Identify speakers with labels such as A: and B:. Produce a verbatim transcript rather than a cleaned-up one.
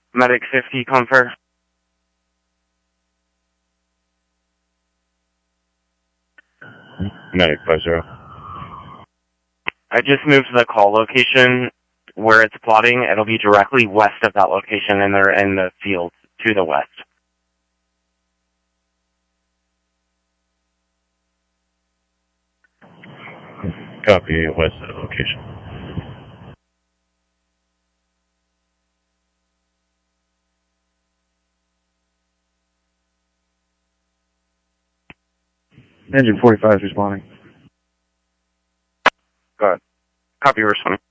A: Medic fifty, confer.
B: Medic five zero.
A: I just moved to the call location where it's plotting. It'll be directly west of that location, and they're in the field to the west.
B: Copy, west of the location.
C: Engine forty-five is responding.
A: Good. Copy, responding.